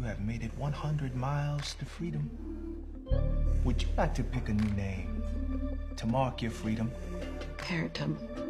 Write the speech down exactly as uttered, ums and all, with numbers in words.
have made it one hundred miles to freedom. Would you like to pick a new name to mark your freedom? Paratum.